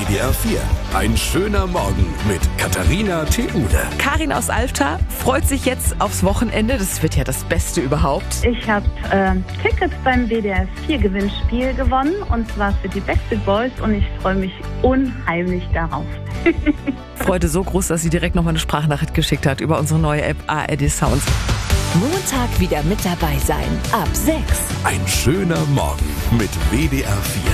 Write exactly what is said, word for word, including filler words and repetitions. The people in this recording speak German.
D R vier. Ein schöner Morgen mit Katharina Theule. Karin aus Alfter freut sich jetzt aufs Wochenende. Das wird ja das Beste überhaupt. Ich habe äh, Tickets beim W D R vier Gewinnspiel gewonnen, und zwar für die Backstreet Boys, und ich freue mich unheimlich darauf. Freude so groß, dass sie direkt nochmal eine Sprachnachricht geschickt hat über unsere neue App A R D Sounds. Montag wieder mit dabei sein. Ab sechs. Ein schöner Morgen mit W D R vier.